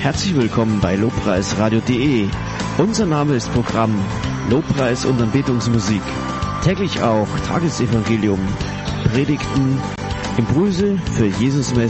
Herzlich willkommen bei lobpreisradio.de. Unser Name ist Programm Lobpreis und Anbetungsmusik. Täglich auch Tagesevangelium, Predigten, Impulse für Jesus